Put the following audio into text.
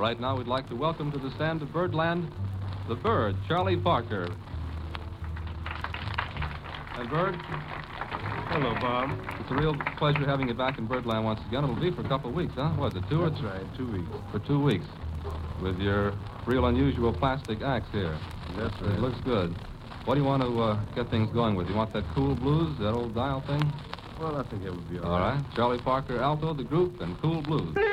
Right now, we'd like to welcome to the stand of Birdland, the Bird, Charlie Parker. And Bird? Hello, Bob. It's a real pleasure having you back in Birdland once again. It'll be for a couple of weeks, huh? What is it, 2 or 3? That's right, 2 weeks. For 2 weeks. With your real unusual plastic axe here. That's right. It looks good. What do you want to get things going with? You want that Cool Blues, that old dial thing? Well, I think it would be All right. Charlie Parker, alto, the group, and Cool Blues.